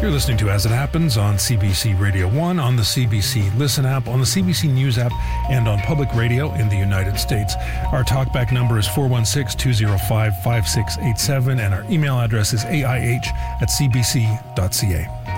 You're listening to As It Happens on CBC Radio 1, on the CBC Listen app, on the CBC News app, and on public radio in the United States. Our talkback number is 416-205-5687, and our email address is aih@cbc.ca.